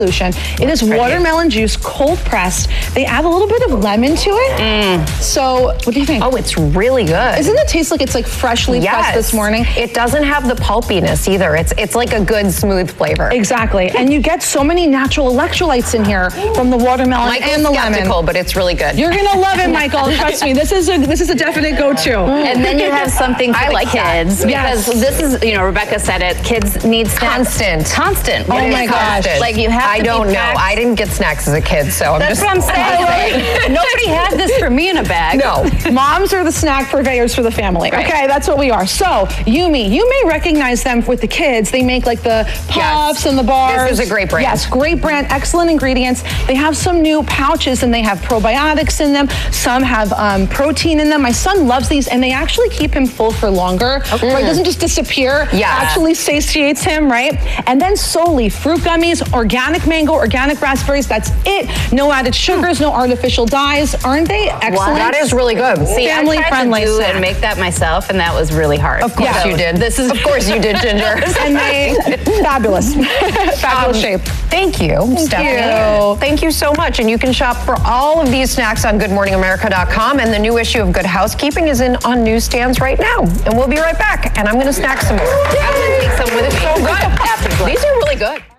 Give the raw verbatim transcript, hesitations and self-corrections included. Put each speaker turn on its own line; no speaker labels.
solution. It is watermelon juice, cold pressed. They add a little bit of lemon to it. Mm. So, what do you think?
Oh, it's really good.
Doesn't it taste like it's like freshly
yes.
pressed this morning?
It doesn't have the pulpiness either. It's it's like a good smooth flavor.
Exactly. And you get so many natural electrolytes in here from the watermelon
Michael's
and the lemon.
But it's really good.
You're gonna love it, Michael. Trust me. This is a this is a definite go-to.
And then you have something for
I
the
like
kids
that.
because
Yes.
this is, you know, Rebecca said it. Kids need snacks.
Constant.
Constant.
Oh
What is
my gosh.
constant? Like you have
I
to
don't
be
know.
packed.
I didn't get snacks as a kid, so I'm
That's
just.
what I'm saying. Nobody had this for me in a bag.
No.
Moms are the snack purveyors for the family.
Right.
Okay, that's what we are. So, Yumi, you may recognize them with the kids. They make like the puffs
Yes.
and the bars.
This is a great brand.
Yes, great brand, excellent ingredients. They have some new pouches and they have probiotics in them. Some have um, protein in them. My son loves these and they actually keep him full for longer. Okay. Right? It doesn't just disappear.
Yeah.
Actually satiates him, right? And then Soli, fruit gummies, organic mango, organic raspberries. That's it. No added sugars, no artificial dyes. Aren't they excellent?
That is really good.
See,
Family
I tried
friendly
to do
snack.
and make that myself, and that was really hard.
Of course
Yeah.
you did.
This is
of course you did, Ginger.
And they, fabulous. Fabulous
Um,
shape.
Thank you, Stephanie.
you.
Thank you so much. And you can shop for all of these snacks on good morning america dot com. And the new issue of Good Housekeeping is in on newsstands right now. And we'll be right back. And I'm going to snack some more.
I'm gonna take some with me.
So good.
After
These are really good.